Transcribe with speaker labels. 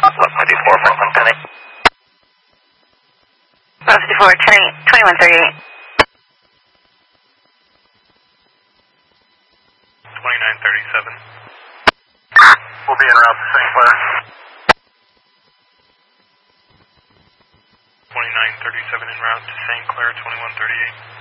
Speaker 1: 54, Franklin Penny.
Speaker 2: 54, 2138.
Speaker 1: 2937. We'll be en route to St. Clair. 2937 en route to St. Clair, 2138.